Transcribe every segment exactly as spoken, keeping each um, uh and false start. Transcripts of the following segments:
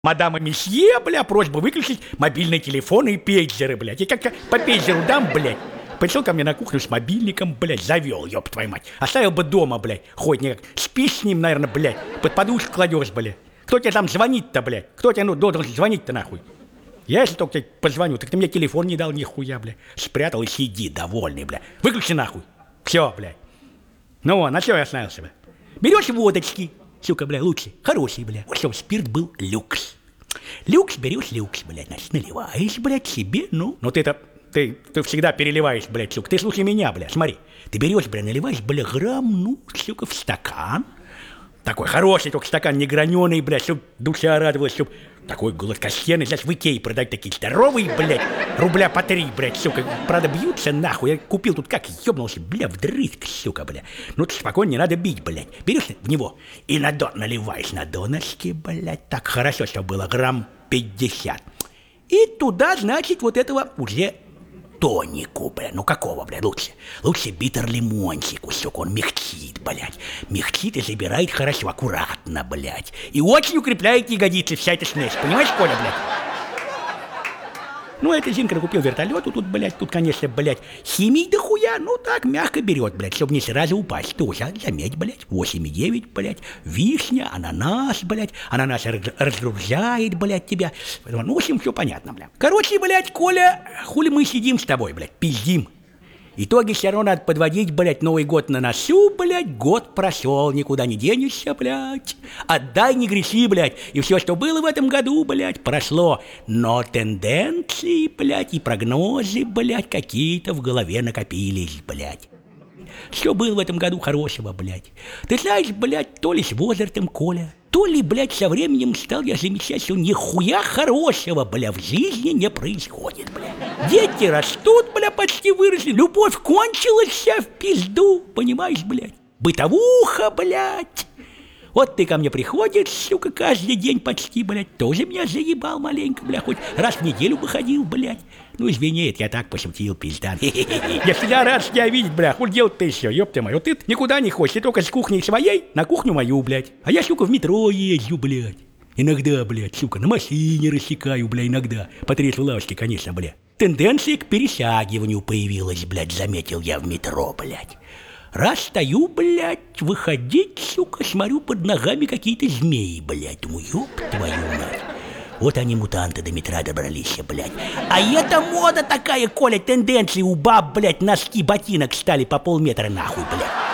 Мадам и месье, бля, просьба выключить мобильные телефоны и пейджеры, блядь. Я как-то по пейджеру дам, блядь. Пришел ко мне на кухню с мобильником, блядь, завел, ёб твою мать. Оставил бы дома, блядь, хоть никак. Спишь с ним, наверное, блядь, под подушку кладешь, блядь. Кто тебе там звонит-то, блядь? Кто тебе, ну, должен звонить-то, нахуй? Я, если только тебе позвоню, так ты мне телефон не дал нихуя, блядь. Спрятал и сиди, довольный, блядь. Выключи нахуй. Все, блядь. Ну, вон, на что я остановился, блядь? Берешь водочки, сука, блядь, лучше, хороший, блядь. Вот чтобы спирт был люкс. Люкс берешь, люкс, блядь, значит, наливаешь, блядь, себе, ну. Но ты-то, ты, ты всегда переливаешь, блядь, сука. Ты слушай меня, блядь, смотри. Ты берешь, блядь, наливаешь, блядь, грамм, ну, сука, в стакан. Такой хороший только стакан, не граненый, блядь, чтоб душа радовалась, чтоб такой гладкостенный, знаешь, в Икее продать такие здоровые, блядь, рубля по три, блядь, сука, правда, бьются нахуй, я купил тут как, ёбнулся, бля, вдрызг, сука, бля, ну, ты спокойно, не надо бить, блядь, берешь в него и на дон наливаешь на донышке, блядь, так хорошо, чтобы было грамм пятьдесят, и туда, значит, вот этого уже тонику, бля, ну какого, бля, лучше? Лучше битер-лимончик, сука, он мягчит, блядь. Мягчит и забирает хорошо, аккуратно, блядь. И очень укрепляет ягодицы вся эта смесь, понимаешь, Коля, блядь? Ну, это Зинка купил вертолету, тут, блядь, тут, конечно, блядь, химии дохуя, ну так, мягко берет, блядь, чтобы не сразу упасть. Тоже, заметь, блядь, восемь и девять, блядь, вишня, ананас, блядь, ананас разгружает, блядь, тебя. Ну, в общем, все понятно, блядь. Короче, блядь, Коля, хули мы сидим с тобой, блядь, пиздим. Итоги все равно надо подводить, блядь, Новый год на носу, блядь, год прошел, никуда не денешься, блядь. Отдай, не греши, блядь, и все, что было в этом году, блядь, прошло. Но тенденции, блядь, и прогнозы, блядь, какие-то в голове накопились, блядь. Что было в этом году хорошего, блядь? Ты знаешь, блядь, то ли с возрастом, Коля, то ли, блядь, со временем стал я замечать, что нихуя хорошего, бля, в жизни не происходит, бля. Дети растут, бля, почти выросли, любовь кончилась вся в пизду, понимаешь, блядь? Бытовуха, блядь. Вот ты ко мне приходишь, сука, каждый день почти, блядь, тоже меня заебал маленько, бля, хоть раз в неделю бы ходил, блядь. Ну, извини, это я так пошутил, пизда. Я всегда рад тебя видеть, бля, хуй делать-то еще, ёпта моя. Вот ты никуда не хочешь, ты только с кухни своей на кухню мою, блядь. А я, сука, в метро езжу, блядь. Иногда, блядь, сука, на машине рассекаю, бля, иногда. По третьей лавочке, конечно, бля. Тенденция к пересягиванию появилась, блядь, заметил я в метро, блядь. Раз стою, блядь, выходить, сука, смотрю, под ногами какие-то змеи, блядь. Думаю, ёб твою мать. Вот они, мутанты, до метра добрались, блядь. А это мода такая, Коля, тенденции у баб, блядь, носки ботинок стали по полметра нахуй,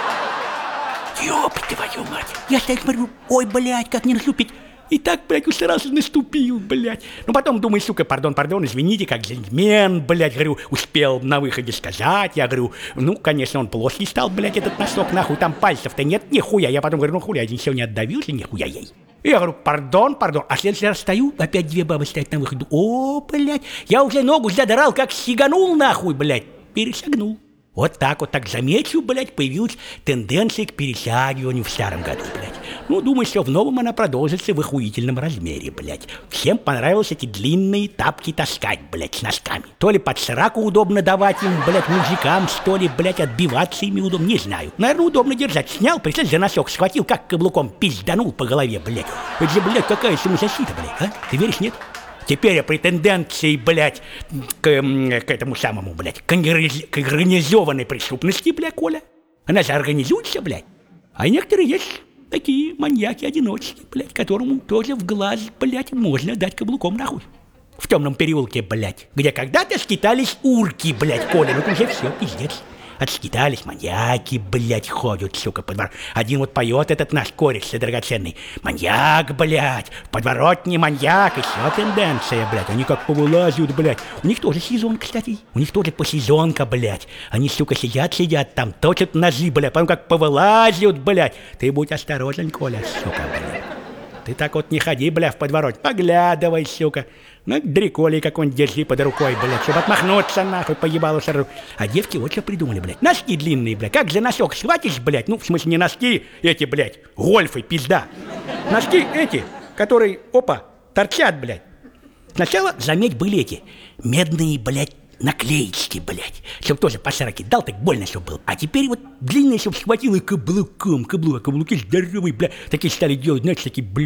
блядь. Ёб твою мать. Я стоять смотрю, ой, блядь, как не наступить. И так, блядь, уж сразу наступил, блядь. Ну, потом думаю, сука, пардон, пардон, извините, как джентльмен, блядь, говорю, успел на выходе сказать. Я говорю, ну, конечно, он плоский стал, блядь, этот носок, нахуй, там пальцев-то нет, нихуя. Я потом говорю, ну, хуя, один сегодня отдавился, нихуя ей. И я говорю, пардон, пардон. А в следующий раз стою, опять две бабы стоят на выходе. О, блядь, я уже ногу задрал, как сиганул, нахуй, блядь, перешагнул. Вот так вот, так замечу, блядь, появилась тенденция к пересягиванию в старом году, блядь. Ну, думаю, что в новом она продолжится в охуительном размере, блядь. Всем понравилось эти длинные тапки таскать, блядь, с носками. То ли под сраку удобно давать им, блядь, мужикам, что ли, блядь, отбиваться ими удобно, не знаю. Наверное, удобно держать. Снял, представь, за носок схватил, как каблуком пизданул по голове, блядь. Это же, блядь, какая самозащита, блядь, а? Ты веришь, нет? Теперь я при тенденции, блядь, к, к этому самому, блядь, к, к организованной преступности, блядь, Коля. Она же организуется, блядь. А некоторые есть такие маньяки-одиночки, блядь, которому тоже в глаз, блядь, можно дать каблуком нахуй. В темном переулке, блядь, где когда-то скитались урки, блядь, Коля, ну уже все, пиздец. Отскитались маньяки, блядь, ходят, сука, по двору. Один вот поет этот наш кореш драгоценный. Маньяк, блядь, в подворотне маньяк, еще тенденция, блядь. Они как повылазят, блядь. У них тоже сезон, кстати. У них тоже посезонка, блядь. Они, сука, сидят-сидят там, точат ножи, блядь, потом как повылазят, блядь. Ты будь осторожен, Коля, сука, блядь. Ты так вот не ходи, бля, в подворот. Поглядывай, сука. Ну, дриколей какой-нибудь держи под рукой, блядь, чтобы отмахнуться, нахуй, поебало сору. А девки вот что придумали, блядь. Носки длинные, блядь. Как за носок схватишь, блядь? Ну, в смысле, не носки эти, блядь, гольфы, пизда. Носки эти, которые, опа, торчат, блядь. Сначала, заметь, были эти медные, блядь, наклеечки, блядь. Чтоб тоже по сраке дал, так больно, чтоб был. А теперь вот длинные, чтоб схватил и каблуком, каблук, каблуки здоровые, блядь. Такие стали делать, знаешь, такие, блядь,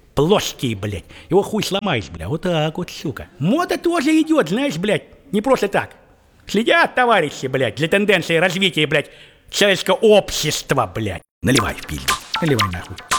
плоский, блядь. Его хуй сломаешь, блядь. Вот так вот, сука. Мода тоже идет, знаешь, блядь, не просто так. Следят товарищи, блядь, для тенденции развития, блядь, человеческого общества, блядь. Наливай в пизду. Наливай нахуй.